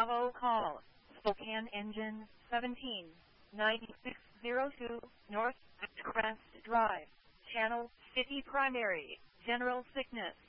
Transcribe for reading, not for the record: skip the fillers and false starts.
Bravo call. Spokane engine 179602 North Crest Drive. Channel City Primary. General sickness.